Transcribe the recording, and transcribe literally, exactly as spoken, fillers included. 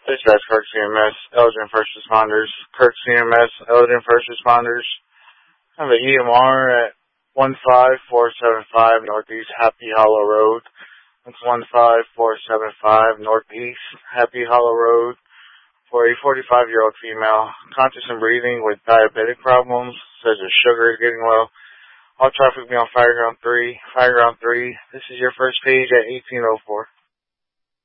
Dispatch Kirk C M S, Elgin First Responders. Kirk C M S, Elgin First Responders. I have an E M R at one five four seven five Northeast Happy Hollow Road. That's one five four seven five Northeast Happy Hollow Road for a forty-five-year-old female, conscious and breathing with diabetic problems, says her sugar is getting low. All traffic be on Fireground three. Fireground three, this is your first page at eighteen oh four.